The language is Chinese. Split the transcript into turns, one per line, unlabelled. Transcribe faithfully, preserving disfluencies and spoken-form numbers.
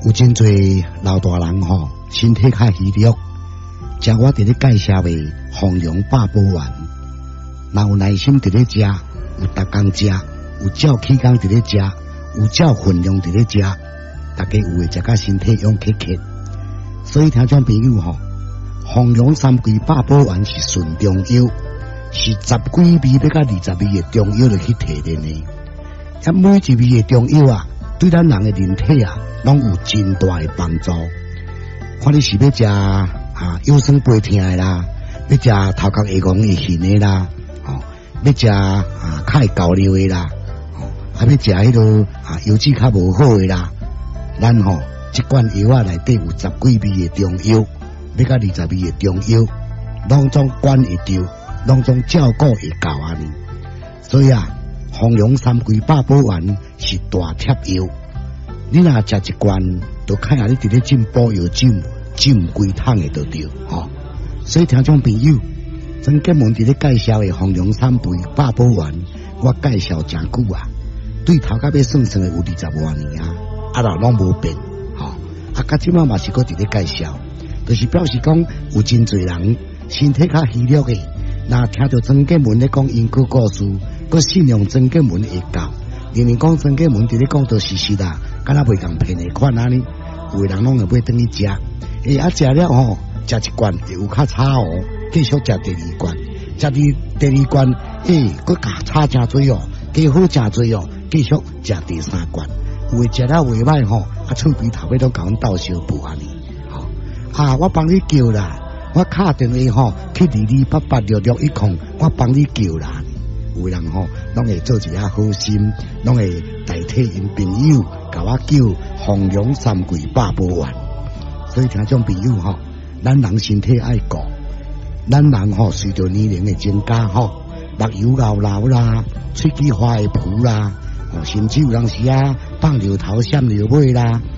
有真侪老大人吼，身体较虚弱，食我伫咧介绍的丰荣八宝丸，若有耐心伫咧食，有逐工食，有照起工伫咧食，有照分量伫咧食，大家有诶食甲身体勇克克。所以听众朋友吼，丰荣三桂八宝丸是纯中药，是十几味要到二十味诶中药就去提炼诶。啊，每一味诶中药啊，对咱人诶人体啊，拢有真大诶帮助。看你是要食啊腰酸背痛诶啦，要食头壳会戆会晕诶啦，哦，要食啊较会交流诶啦，哦，啊要食迄落啊腰子较无好诶啦，咱吼。一罐药啊，内底有十几味的中药，要到二十味的中药，拢总管会着，拢总照顾会到安尼。所以啊，丰荣三桂八宝丸是大贴药。你若食一罐，就看下你伫咧进补药酒，浸规桶的就对，吼、哦。所以听众朋友，曾建文伫咧介绍的丰荣三桂八宝丸，我介绍真久啊，对头壳要算算的有二十多年啊，啊啦拢无变。啊，甲即马嘛是搁伫咧介绍，就是表示讲有真侪人身体较虚弱诶，若听到曾建文咧讲因果故事，搁信用曾建文会教，明明讲曾建文伫咧讲到事实啦，敢若袂共骗诶款安尼，有诶人拢会买等去食，诶啊食了吼，食一罐会有较差哦，继续食第二罐，食第第二罐，诶，搁加差真多哦，加好真多哦，继续食第三罐。有诶食了袂歹吼，啊厝边头尾都甲阮斗相补安尼，吼啊我帮你叫啦，我敲电话吼去二二八八六六一空，我帮你叫啦。有人吼拢会做一下好心，拢会代替因朋友甲我叫丰荣三桂八宝丸。所以听众朋友吼，咱人身体爱顾，咱人吼随着年龄的增加吼，目睭老老啦，喙齿花会浮啦。甚至有当时啊，放尿头、闪尿尾啦，